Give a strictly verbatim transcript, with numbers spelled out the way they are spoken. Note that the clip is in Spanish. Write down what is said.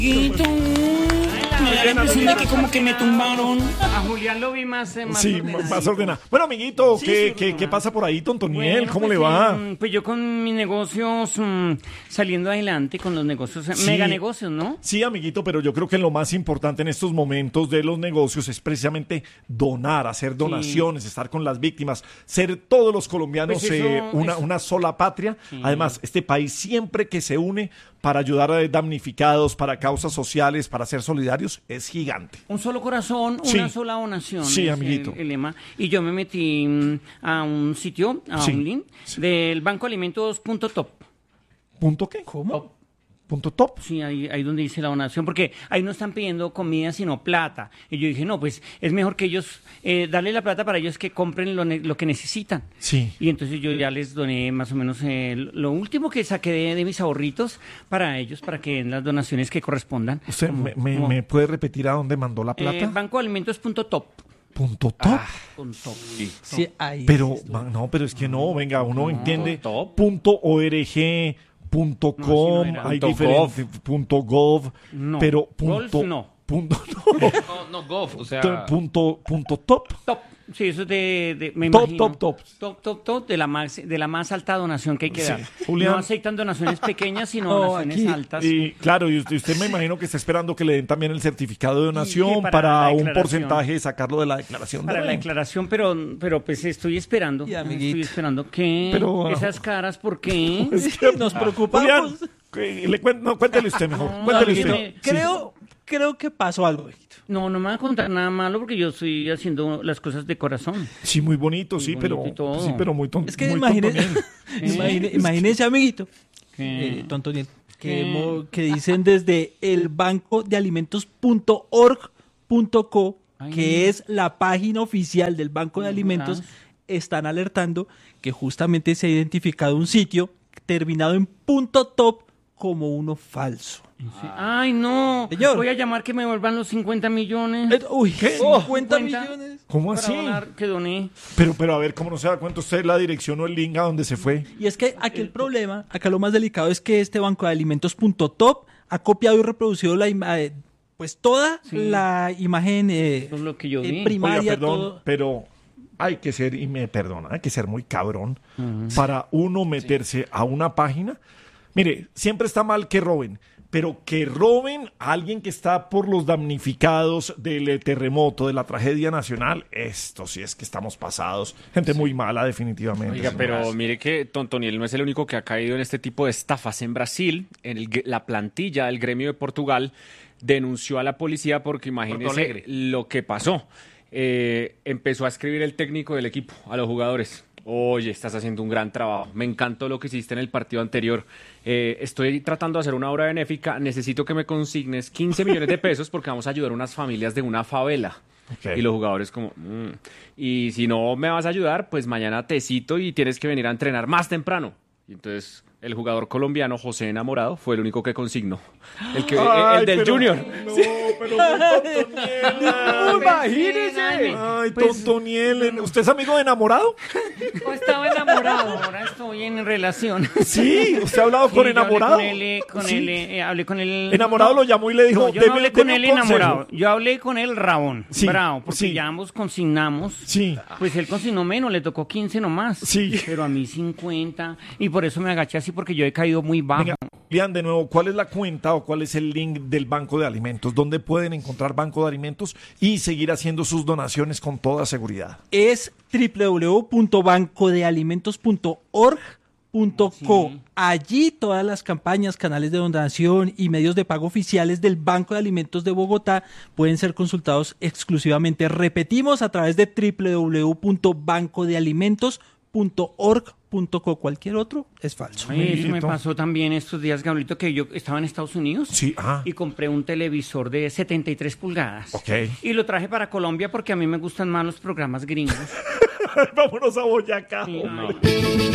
Guito, me da la impresión de que como que me tumbaron. A Julián lo vi más, eh, más Sí, ordenadito. más ordenado. Bueno, amiguito, Sí, ¿qué, sí, qué, ¿qué pasa por ahí, Tontoniel? Bueno, ¿Cómo pues, le va? eh, pues yo con mis negocios mm, saliendo adelante, con los negocios, eh, Sí. mega negocios, ¿no? Sí, amiguito, pero yo creo que lo más importante en estos momentos de los negocios es precisamente donar, hacer donaciones, estar con las víctimas, ser todos los colombianos Pues eso- eh, una, eso- una sola patria. Además, este país siempre que se une para ayudar a damnificados, para causas sociales, para ser solidarios, es gigante. Un solo corazón, Sí. una sola donación. Sí, es amiguito. El, el lema. Y yo me metí mm, a un sitio, a Sí. un link del banco alimentos punto top. ¿Punto qué? ¿Cómo? ¿Punto top? Sí, ahí, ahí donde dice la donación, porque ahí no están pidiendo comida, sino plata. Y yo dije, no, pues es mejor que ellos, eh, darle la plata para ellos que compren lo, ne- lo que necesitan. Sí. Y entonces yo ya les doné más o menos eh, lo último que saqué de, de mis ahorritos para ellos, para que den las donaciones que correspondan. ¿Usted Como- me, me- como, me puede repetir a dónde mandó la eh, plata? banco alimentos punto top. ¿Punto top? Punto top. Sí, ahí. Pero, ma- no, pero es que no, venga, uno entiende top. punto org, punto No, com, sí no era. hay Punto diferentes, punto gov, No. pero Golf, punto, no. punto, No, no, Goff, o sea... punto, punto top, Top. Sí, eso es de, de me Top, imagino. top, top. Top, top, top, de la más, de la más alta donación que hay que Sí. dar. Julián. No aceptan donaciones pequeñas, sino No, donaciones aquí- altas. y claro, y usted, usted me imagino que está esperando que le den también el certificado de donación Y para para, la un declaración. porcentaje, sacarlo de la declaración. Para de la renta. declaración, pero, pero pues estoy esperando. Y, amiguito. Estoy esperando que Pero, ah, esas caras, ¿por qué? Es que Nos Julián, preocupamos. que- le cuen- no, cuéntele usted mejor, No, cuéntele amiguito, usted. Creo, creo que pasó algo, hijito. No, no me van a contar nada malo porque yo estoy haciendo las cosas de corazón. Sí, muy bonito, sí, Muy pero, bonito y todo. sí, pero muy tonto. Es que muy imagine, Tontoniel. imagine, imagínese, amiguito, Que- eh, Tontoniel, que, ¿Qué? mo- que dicen desde el banco de alimentos punto org punto co, Ay. que es la página oficial del Banco de Alimentos, están alertando que justamente se ha identificado un sitio terminado en punto top como uno falso. Sí. Ay, no. Señor. Voy a llamar que me vuelvan los cincuenta millones. Eh, Uy, cincuenta ¿cincuenta? millones. ¿Cómo para así? donar que doné. Pero, pero a ver, ¿cómo no se da cuenta usted la dirección o el link a donde se fue? Y es que aquí el problema, acá lo más delicado es que este banco de alimentos punto top ha copiado y reproducido la ima- eh, pues toda Sí. la imagen eh, Eso es lo que yo eh, vi. primaria, Oiga, perdón, todo. pero hay que ser, y me perdona, hay que ser muy cabrón para uno meterse a una página. Mire, siempre está mal que roben, pero que roben a alguien que está por los damnificados del eh, terremoto, de la tragedia nacional, esto sí es que estamos pasados. Gente muy mala, definitivamente. Oiga, sí. pero mire que Tontoniel no es el único que ha caído en este tipo de estafas. En Brasil, en el gre- la plantilla del gremio de Portugal denunció a la policía porque imagínese lo que pasó. Eh, empezó a escribir el técnico del equipo a los jugadores. Oye, estás haciendo un gran trabajo. Me encantó lo que hiciste en el partido anterior. Eh, estoy tratando de hacer una obra benéfica. Necesito que me consignes quince millones de pesos porque vamos a ayudar a unas familias de una favela. Ok. Y los jugadores como, "Mm". Y si no me vas a ayudar, pues mañana te cito y tienes que venir a entrenar más temprano. Y entonces el jugador colombiano José Enamorado fue el único que consignó. El, que, el- Ay, el del pero- Junior. No, pero Tontoniel. Imagínese. Ay, Pues- Tontoniel, ¿usted es amigo de enamorado? Yo estaba enamorado, ahora estoy en relación. Sí, ¿usted ha hablado Sí, con yo hablé enamorado? Con él, eh, con Sí. él, eh, hablé con él. Enamorado lo llamó y le dijo, No, yo no "Deme- hablé con deme él un consejo". enamorado. Yo hablé con él rabón, Sí, bravo, porque sí. ya ambos consignamos. Sí. Pues él consignó menos, le tocó quince nomás. Sí. Pero a mí cincuenta. Y por eso me agaché así, porque yo he caído muy bajo. Venga, Lian, de nuevo, ¿cuál es la cuenta o cuál es el link del Banco de Alimentos? ¿Dónde pueden encontrar Banco de Alimentos y seguir haciendo sus donaciones con toda seguridad? Es doble u doble u doble u punto banco de alimentos punto org punto co. Sí. Allí todas las campañas, canales de donación y medios de pago oficiales del Banco de Alimentos de Bogotá pueden ser consultados exclusivamente. Repetimos, a través de doble u doble u doble u punto banco de alimentos punto org punto co. Cualquier otro es falso. Ay, eso me Amiguito. pasó también estos días, Gabrielito, que yo estaba en Estados Unidos. Sí, ah. Y compré un televisor de setenta y tres pulgadas. Ok. Y lo traje para Colombia porque a mí me gustan más los programas gringos. Vámonos a Boyacá. Sí, hombre. ay.